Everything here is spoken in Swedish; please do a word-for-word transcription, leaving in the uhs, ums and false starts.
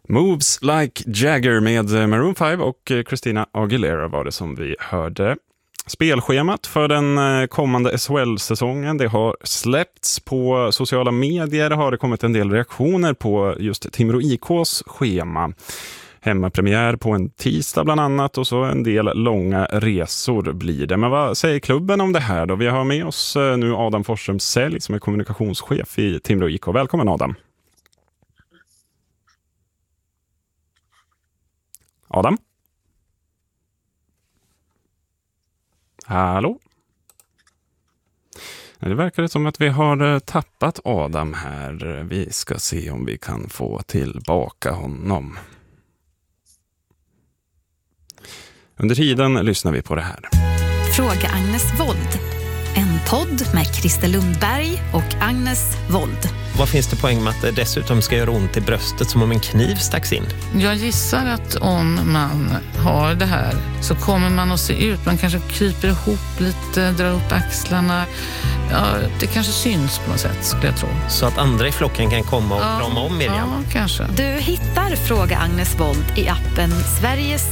Moves Like Jagger med Maroon fem och Christina Aguilera var det som vi hörde. Spelschemat för den kommande S H L-säsongen, det har släppts på sociala medier. Har det kommit en del reaktioner på just Timrå I K:s schema. Hemmapremiär på en tisdag bland annat och så en del långa resor blir det. Men vad säger klubben om det här då? Vi har med oss nu Adam Forsström Sälj som är kommunikationschef i Timrå I K. Välkommen Adam. Adam? Hallå? Det verkar som att vi har tappat Adam här. Vi ska se om vi kan få tillbaka honom. Under tiden lyssnar vi på det här. Fråga Agnes Wold. En podd med Christer Lundberg och Agnes Wold. Vad finns det poäng med att det dessutom ska göra ont i bröstet som om en kniv stacks in? Jag gissar att om man har det här så kommer man att se ut. Man kanske kryper ihop lite, drar upp axlarna. Ja, det kanske syns på något sätt skulle jag tro. Så att andra i flocken kan komma och ja, krama om Miriam? Ja, kanske. Du hittar Fråga Agnes Wold i appen Sveriges